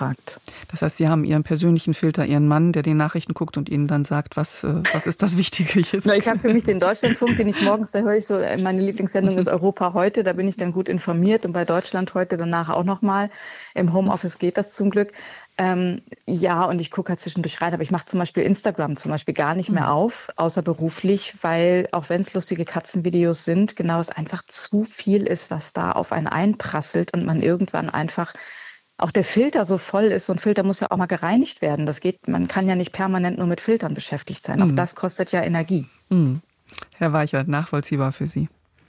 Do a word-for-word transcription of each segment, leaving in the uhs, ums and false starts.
gefragt. Das heißt, Sie haben Ihren persönlichen Filter, Ihren Mann, der die Nachrichten guckt und Ihnen dann sagt, was, was ist das Wichtige jetzt? Na, ich habe für mich den Deutschlandfunk, den ich morgens, da höre ich so, meine Lieblingssendung ist Europa heute, da bin ich dann gut informiert und bei Deutschland heute danach auch nochmal. Im Homeoffice geht das zum Glück. Ähm, ja, und ich gucke halt zwischendurch rein, aber ich mache zum Beispiel Instagram zum Beispiel gar nicht mehr auf, außer beruflich, weil auch wenn es lustige Katzenvideos sind, genau es einfach zu viel ist, was da auf einen einprasselt und man irgendwann einfach auch der Filter so voll ist. So ein Filter muss ja auch mal gereinigt werden. Das geht, man kann ja nicht permanent nur mit Filtern beschäftigt sein. Auch mhm. das kostet ja Energie. Mhm. Herr Weichert, nachvollziehbar für Sie.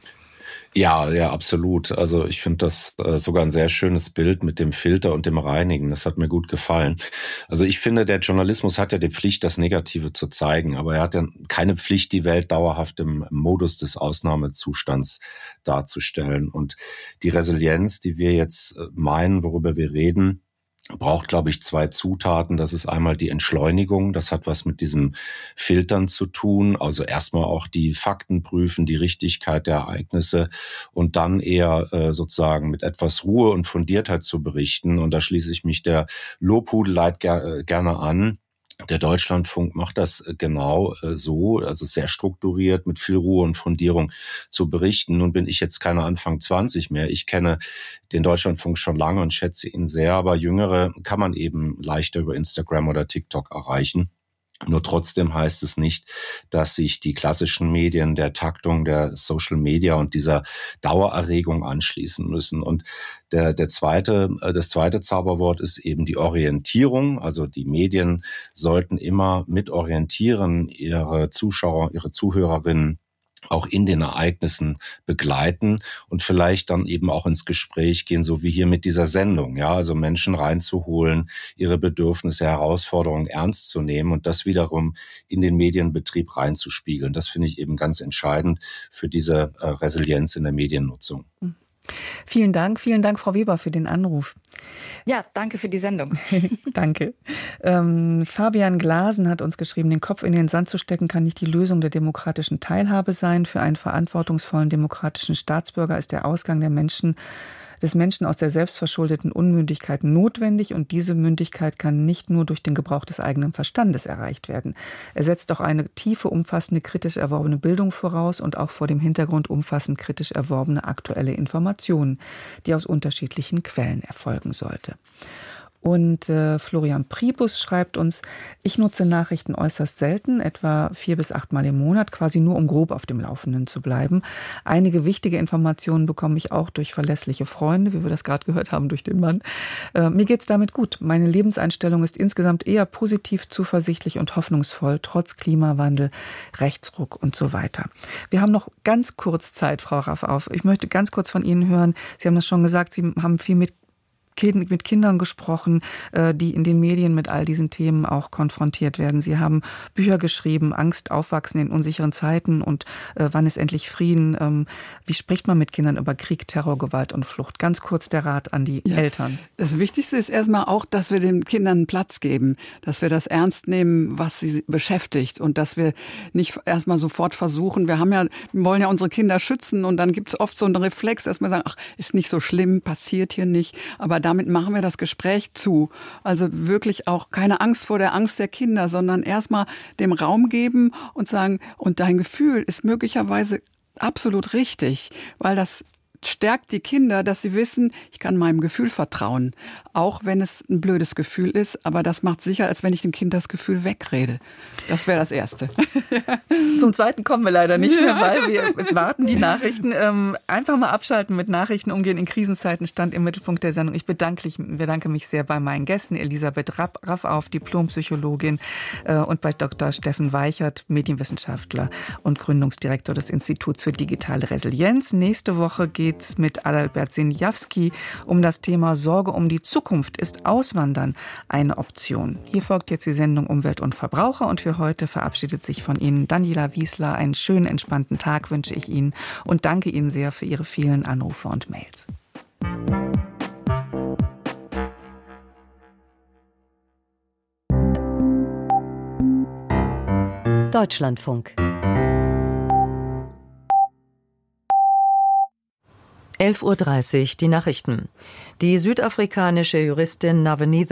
Ja, ja, absolut. Also ich finde das äh, sogar ein sehr schönes Bild mit dem Filter und dem Reinigen. Das hat mir gut gefallen. Also ich finde, der Journalismus hat ja die Pflicht, das Negative zu zeigen, aber er hat ja keine Pflicht, die Welt dauerhaft im Modus des Ausnahmezustands darzustellen. Und die Resilienz, die wir jetzt meinen, worüber wir reden, braucht, glaube ich, zwei Zutaten. Das ist einmal die Entschleunigung. Das hat was mit diesem Filtern zu tun. Also erstmal auch die Fakten prüfen, die Richtigkeit der Ereignisse und dann eher äh, sozusagen mit etwas Ruhe und Fundiertheit zu berichten. Und da schließe ich mich der Lobhudelei ger- gerne an. Der Deutschlandfunk macht das genau so, also sehr strukturiert, mit viel Ruhe und Fundierung zu berichten. Nun bin ich jetzt keine Anfang zwanzig mehr. Ich kenne den Deutschlandfunk schon lange und schätze ihn sehr, aber Jüngere kann man eben leichter über Instagram oder TikTok erreichen. Nur trotzdem heißt es nicht, dass sich die klassischen Medien der Taktung der Social Media und dieser Dauererregung anschließen müssen. Und der, der zweite, das zweite Zauberwort ist eben die Orientierung. Also die Medien sollten immer mit orientieren, ihre Zuschauer, ihre Zuhörerinnen auch in den Ereignissen begleiten und vielleicht dann eben auch ins Gespräch gehen, so wie hier mit dieser Sendung, ja, also Menschen reinzuholen, ihre Bedürfnisse, Herausforderungen ernst zu nehmen und das wiederum in den Medienbetrieb reinzuspiegeln. Das finde ich eben ganz entscheidend für diese äh, Resilienz in der Mediennutzung. Vielen Dank, vielen Dank, Frau Weber, für den Anruf. Ja, danke für die Sendung. Danke. Ähm, Fabian Glasen hat uns geschrieben, den Kopf in den Sand zu stecken kann nicht die Lösung der demokratischen Teilhabe sein. Für einen verantwortungsvollen demokratischen Staatsbürger ist der Ausgang der Menschen des Menschen aus der selbstverschuldeten Unmündigkeit notwendig und diese Mündigkeit kann nicht nur durch den Gebrauch des eigenen Verstandes erreicht werden. Er setzt auch eine tiefe, umfassende, kritisch erworbene Bildung voraus und auch vor dem Hintergrund umfassend kritisch erworbene aktuelle Informationen, die aus unterschiedlichen Quellen erfolgen sollte. Und äh, Florian Priebus schreibt uns, ich nutze Nachrichten äußerst selten, etwa vier bis acht Mal im Monat, quasi nur um grob auf dem Laufenden zu bleiben. Einige wichtige Informationen bekomme ich auch durch verlässliche Freunde, wie wir das gerade gehört haben, durch den Mann. Äh, mir geht's damit gut. Meine Lebenseinstellung ist insgesamt eher positiv, zuversichtlich und hoffnungsvoll, trotz Klimawandel, Rechtsruck und so weiter. Wir haben noch ganz kurz Zeit, Frau Raffauf. Ich möchte ganz kurz von Ihnen hören. Sie haben das schon gesagt, Sie haben viel mit mit Kindern gesprochen, die in den Medien mit all diesen Themen auch konfrontiert werden. Sie haben Bücher geschrieben, Angst aufwachsen in unsicheren Zeiten und äh, wann ist endlich Frieden? Ähm, wie spricht man mit Kindern über Krieg, Terror, Gewalt und Flucht? Ganz kurz der Rat an die ja. Eltern. Das Wichtigste ist erstmal auch, dass wir den Kindern einen Platz geben, dass wir das ernst nehmen, was sie beschäftigt und dass wir nicht erstmal sofort versuchen, wir haben ja, wir wollen ja unsere Kinder schützen und dann gibt es oft so einen Reflex, dass wir sagen, ach, ist nicht so schlimm, passiert hier nicht, aber damit machen wir das Gespräch zu. Also wirklich auch keine Angst vor der Angst der Kinder, sondern erstmal dem Raum geben und sagen, und dein Gefühl ist möglicherweise absolut richtig, weil das stärkt die Kinder, dass sie wissen, ich kann meinem Gefühl vertrauen. Auch wenn es ein blödes Gefühl ist, aber das macht sicher, als wenn ich dem Kind das Gefühl wegrede. Das wäre das Erste. Zum Zweiten kommen wir leider nicht mehr, weil wir, es warten die Nachrichten. Ähm, einfach mal abschalten mit Nachrichten umgehen in Krisenzeiten stand im Mittelpunkt der Sendung. Ich bedanke, ich bedanke mich sehr bei meinen Gästen, Elisabeth Raffauf, Diplompsychologin äh, und bei Doktor Steffen Weichert, Medienwissenschaftler und Gründungsdirektor des Instituts für digitale Resilienz. Nächste Woche geht es mit Adalbert Sinjawski um das Thema Sorge um die Zukunft. Ist Auswandern eine Option? Hier folgt jetzt die Sendung Umwelt und Verbraucher und für heute verabschiedet sich von Ihnen Daniela Wiesler. Einen schönen, entspannten Tag wünsche ich Ihnen und danke Ihnen sehr für Ihre vielen Anrufe und Mails. Deutschlandfunk. elf Uhr dreißig, die Nachrichten. Die südafrikanische Juristin Navenitha